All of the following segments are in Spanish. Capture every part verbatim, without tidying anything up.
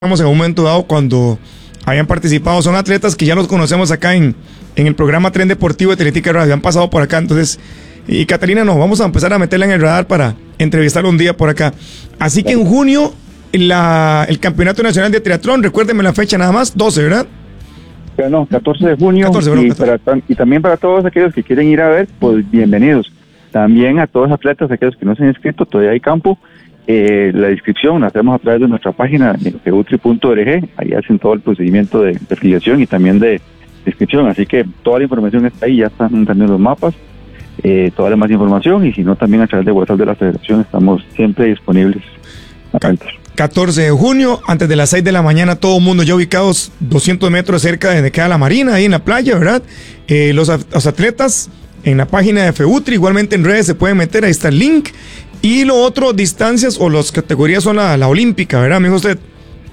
en un momento dado cuando habían participado, son atletas que ya los conocemos acá en, en el programa Tren Deportivo de Teletica Radio, han pasado por acá, entonces, y Catalina, no, vamos a empezar a meterla en el radar para entrevistarlo un día por acá. Así que en junio, la, el Campeonato Nacional de Triatlón, recuérdenme la fecha nada más, doce, ¿verdad? No, catorce de junio, catorce, y, catorce. Para, y también para todos aquellos que quieren ir a ver, pues bienvenidos. También a todos los atletas, aquellos que no se han inscrito, todavía hay campo. Eh, la inscripción la hacemos a través de nuestra página en feutri punto org, ahí hacen todo el procedimiento de, de afiliación y también de, de inscripción, así que toda la información está ahí, ya están también los mapas, eh, toda la más información, y si no también a través de WhatsApp de la federación estamos siempre disponibles. Atentos. catorce de junio, antes de las seis de la mañana, todo el mundo ya ubicados doscientos metros cerca de donde queda la marina, ahí en la playa, ¿verdad? Eh, los, los atletas en la página de Feutri, igualmente en redes se pueden meter, ahí está el link. Y lo otro, distancias o las categorías son la, la olímpica, ¿verdad, amigo usted?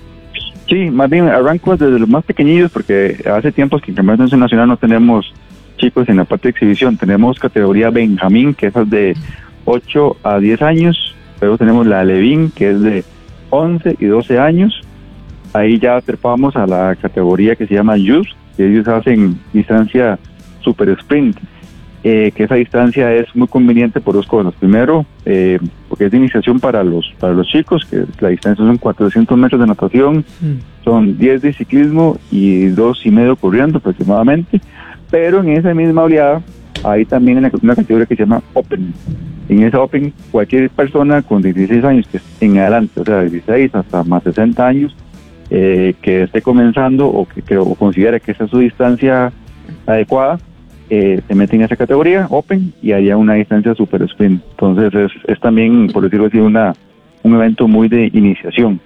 Sí, más bien arranco desde los más pequeñillos, porque hace tiempos que en Campeonato Nacional no tenemos chicos en la parte de exhibición. Tenemos categoría Benjamín, que es de ocho a diez años. Luego tenemos la Levín, que es de once y doce años. Ahí ya trepamos a la categoría que se llama Youth, que ellos hacen distancia super sprint. Eh, que esa distancia es muy conveniente por dos cosas. Primero, eh, porque es de iniciación para los para los chicos, que la distancia son cuatrocientos metros de natación, mm. son diez de ciclismo y dos y medio corriendo aproximadamente, pero en esa misma oleada hay también una, una categoría que se llama Open. En esa Open, cualquier persona con dieciséis años que en adelante, o sea, dieciséis hasta más sesenta años, eh, que esté comenzando o que, que o considere que esa es su distancia adecuada, Eh, se mete en esa categoría Open y haría una distancia super sprint. Entonces es, es también, por decirlo así, una un evento muy de iniciación.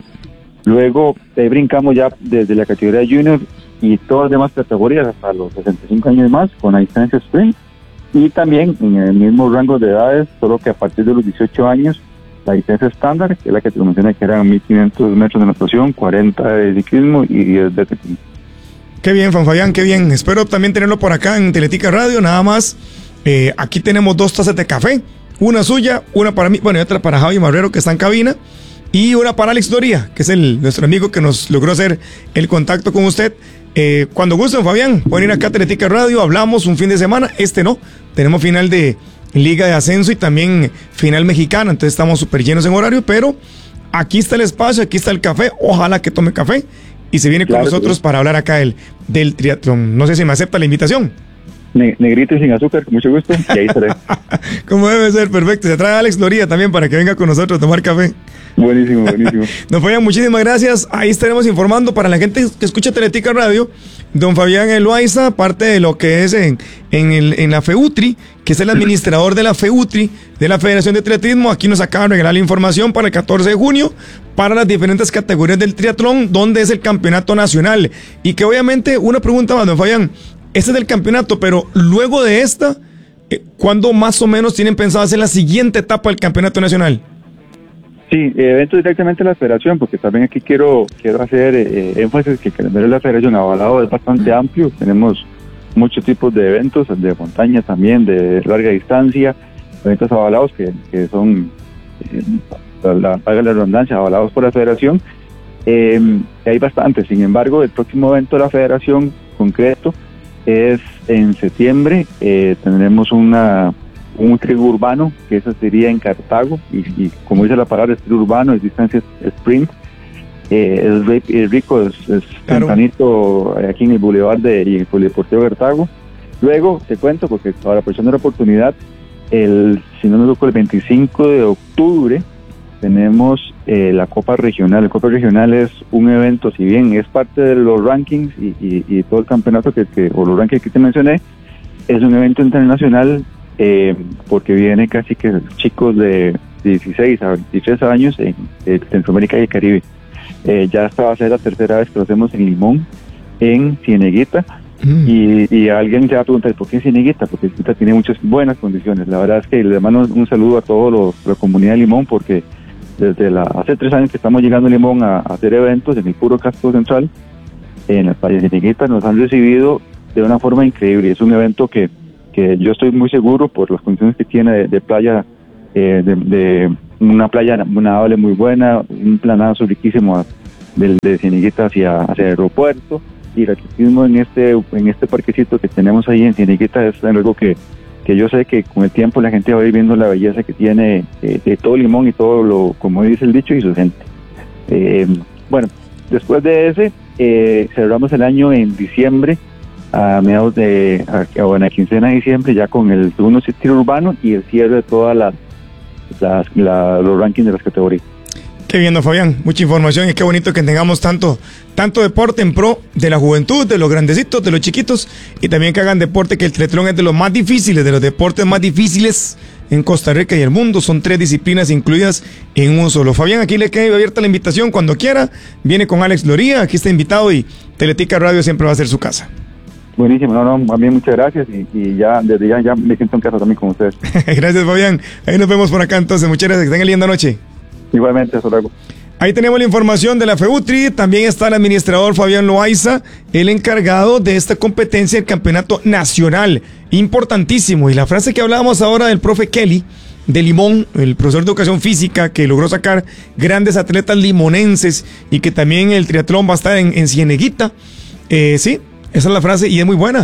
Luego eh, brincamos ya desde la categoría Junior y todas las demás categorías hasta los sesenta y cinco años más con la distancia sprint, y también en el mismo rango de edades, solo que a partir de los dieciocho años la distancia estándar, que es la que te mencioné, que eran mil quinientos metros de natación, cuarenta de ciclismo y diez de ciclismo. Qué bien, Juan Fabián, qué bien. Espero también tenerlo por acá en Teletica Radio. Nada más, eh, aquí tenemos dos tazas de café. Una suya, una para mí, bueno, y otra para Javi Marrero, que está en cabina. Y una para Alex Doria, que es el nuestro amigo que nos logró hacer el contacto con usted. Eh, cuando gusten, Fabián, pueden ir acá a Teletica Radio. Hablamos un fin de semana. Este no. Tenemos final de Liga de Ascenso y también final mexicana. Entonces estamos súper llenos en horario. Pero aquí está el espacio, aquí está el café. Ojalá que tome café. Y se viene claro con nosotros sí. Para hablar acá del, del triatlón. No sé si me acepta la invitación. Ne- negrito y sin azúcar, con mucho gusto. Y ahí estaré. Como debe ser, perfecto. Se trae a Alex Doria también para que venga con nosotros a tomar café. Buenísimo, buenísimo. Don Fabián, muchísimas gracias. Ahí estaremos informando para la gente que escucha Teletica Radio. Don Fabián Eloaiza, parte de lo que es en, en, el, en la Feutri, que es el administrador de la Feutri, de la Federación de Triatlismo. Aquí nos acaban de regalar la información para el catorce de junio, para las diferentes categorías del triatlón, donde es el campeonato nacional. Y que obviamente, una pregunta más, don Fabián, este es el campeonato, pero luego de esta, ¿cuándo más o menos tienen pensado hacer la siguiente etapa del campeonato nacional? Sí, eventos directamente a la federación, porque también aquí quiero quiero hacer eh, énfasis que el calendario de la federación avalado es bastante amplio. Tenemos muchos tipos de eventos, de montaña también, de larga distancia, eventos avalados que, que son, eh, la, paga la redundancia, avalados por la federación. Eh, hay bastantes. Sin embargo, el próximo evento de la federación concreto es en septiembre. Eh, tendremos una un trigo urbano, que eso sería en Cartago, y, y como dice la palabra, es trigo urbano, es distancia sprint, eh, es, es rico, es, es claro. Tempranito aquí en el Boulevard de y el Polideportivo Cartago. Luego te cuento, porque ahora aprovechando la oportunidad, el, si no me equivoco, el veinticinco de octubre tenemos eh, la Copa Regional. La Copa Regional es un evento, si bien es parte de los rankings y, y, y todo el campeonato que, que o los rankings que te mencioné, es un evento internacional. Eh, porque vienen casi que chicos de dieciséis a veintitrés años en, en Centroamérica y el Caribe. Eh, ya esta va a ser la tercera vez que lo hacemos en Limón, en Cieneguita, mm. y, y alguien se va a preguntar, ¿por qué Cieneguita? Porque Cieneguita tiene muchas buenas condiciones. La verdad es que le mando un saludo a toda la comunidad de Limón, porque desde la, hace tres años que estamos llegando a Limón a, a hacer eventos en el puro casco central, en la playa de Cieneguita, nos han recibido de una forma increíble. Es un evento que que yo estoy muy seguro por las condiciones que tiene de, de playa, eh, de, de una playa nadable muy buena, un planazo riquísimo a, del, de Cieneguita hacia, hacia el aeropuerto, y el atletismo en este, en este parquecito que tenemos ahí en Cieneguita es algo que, que yo sé que con el tiempo la gente va a ir viendo la belleza que tiene eh, de todo Limón y todo lo, como dice el dicho, y su gente. Eh, bueno, después de ese, eh, cerramos el año en diciembre, a mediados de, a, o en la quincena de diciembre, ya con el segundo tiro urbano y el cierre de todas las, las la, los rankings de las categorías. Qué bien, don Fabián, mucha información y qué bonito que tengamos tanto, tanto deporte en pro de la juventud, de los grandecitos, de los chiquitos, y también que hagan deporte, que el triatlón es de los más difíciles, de los deportes más difíciles en Costa Rica y el mundo. Son tres disciplinas incluidas en un solo. Fabián, aquí le queda abierta la invitación cuando quiera. Viene con Alex Loría, aquí está invitado, y Teletica Radio siempre va a ser su casa. Buenísimo, no, no, a mí muchas gracias, y, y ya desde ya, ya me siento en casa también con ustedes. Gracias, Fabián. Ahí nos vemos por acá entonces. Muchas gracias, que tengan linda noche. Igualmente, hasta luego. Ahí tenemos la información de la FEUTRI. También está el administrador Fabián Loaiza, el encargado de esta competencia, el campeonato nacional. Importantísimo. Y la frase que hablábamos ahora del profe Kelly de Limón, el profesor de educación física, que logró sacar grandes atletas limonenses, y que también el triatlón va a estar en, en Cieneguita. Eh, sí, esa es la frase y es muy buena.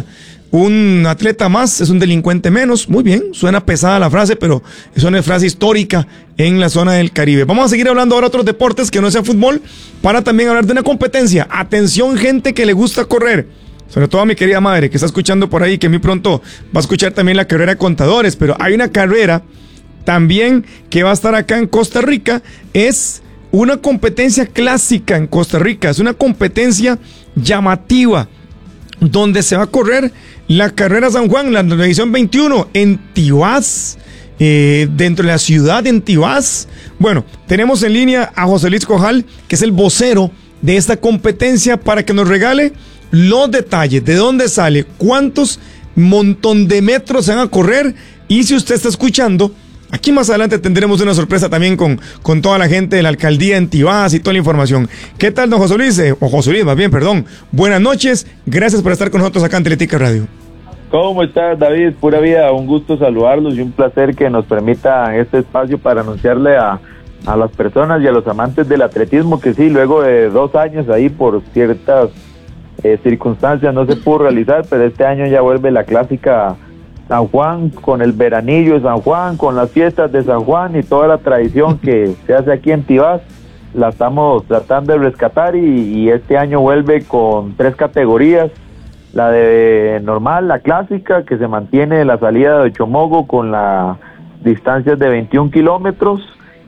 Un atleta más es un delincuente menos. Muy bien, suena pesada la frase, pero es una frase histórica en la zona del Caribe. Vamos a seguir hablando ahora de otros deportes que no sea fútbol, para también hablar de una competencia. Atención, gente que le gusta correr, sobre todo a mi querida madre que está escuchando por ahí, que muy pronto va a escuchar también la carrera de contadores, pero hay una carrera también que va a estar acá en Costa Rica. Es una competencia clásica en Costa Rica, es una competencia llamativa, donde se va a correr la carrera San Juan, la edición veintiuno, en Tibás, eh, dentro de la ciudad de Tibás. Bueno, tenemos en línea a José Luis Cojal, que es el vocero de esta competencia, para que nos regale los detalles, de dónde sale, cuántos montón de metros se van a correr, y si usted está escuchando, aquí más adelante tendremos una sorpresa también con, con toda la gente de la alcaldía en Tibás y toda la información. ¿Qué tal, don José Luis? Eh, o José Luis, más bien, perdón. Buenas noches, gracias por estar con nosotros acá en Teletica Radio. ¿Cómo estás, David? Pura vida, un gusto saludarlos y un placer que nos permita este espacio para anunciarle a, a las personas y a los amantes del atletismo que sí, luego de dos años ahí por ciertas eh, circunstancias no se pudo realizar, pero este año ya vuelve la clásica San Juan, con el veranillo de San Juan, con las fiestas de San Juan y toda la tradición que se hace aquí en Tibás. La estamos tratando de rescatar, y, y este año vuelve con tres categorías: la de normal, la clásica, que se mantiene la salida de Chomogo con las distancias de veintiún kilómetros,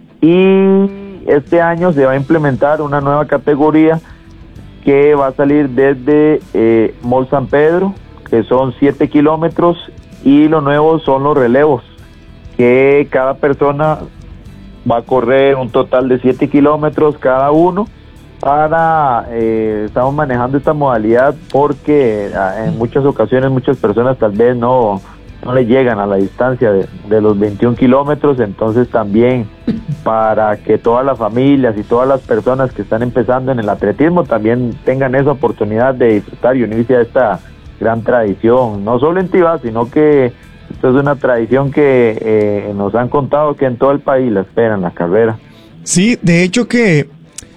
y este año se va a implementar una nueva categoría que va a salir desde eh, Mol San Pedro, que son siete kilómetros, y lo nuevo son los relevos, que cada persona va a correr un total de siete kilómetros cada uno. Para eh, estamos manejando esta modalidad porque en muchas ocasiones muchas personas tal vez no, no le llegan a la distancia de, de los veintiún kilómetros, entonces también para que todas las familias y todas las personas que están empezando en el atletismo también tengan esa oportunidad de disfrutar y unirse a esta gran tradición, no solo en Tibás, sino que esto es una tradición que eh, nos han contado que en todo el país la esperan, la carrera. Sí, de hecho que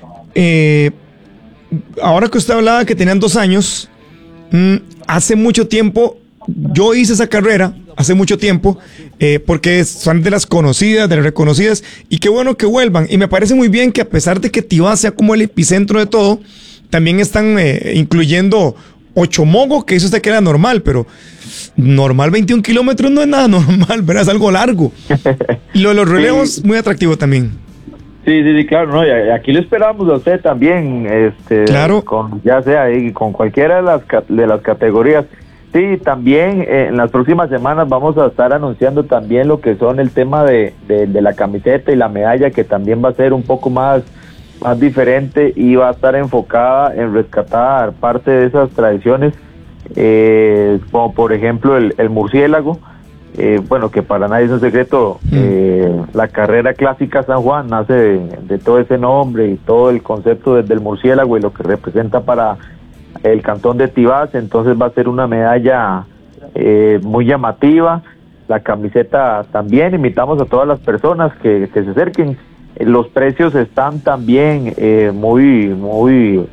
eh, ahora que usted hablaba que tenían dos años, mmm, hace mucho tiempo yo hice esa carrera, hace mucho tiempo, eh, porque son de las conocidas, de las reconocidas, y qué bueno que vuelvan, y me parece muy bien que a pesar de que Tibás sea como el epicentro de todo, también están eh, incluyendo Ochomogo, que eso usted queda normal, pero normal veintiún kilómetros no es nada normal, ¿verdad? Es algo largo. Y lo de los relevos, sí, muy atractivo también. Sí, sí, sí, claro, no, y aquí lo esperamos a usted también, este, claro, con, ya sea ahí, con cualquiera de las de las categorías. Sí, también eh, en las próximas semanas vamos a estar anunciando también lo que son el tema de, de, de la camiseta y la medalla, que también va a ser un poco más más diferente y va a estar enfocada en rescatar parte de esas tradiciones, eh, como por ejemplo el, el murciélago, eh, bueno, que para nadie es un secreto, mm. eh, la carrera clásica San Juan nace de, de todo ese nombre y todo el concepto desde el murciélago y lo que representa para el cantón de Tibás. Entonces va a ser una medalla eh, muy llamativa, la camiseta también. Invitamos a todas las personas que, que se acerquen. los precios están también eh, muy, muy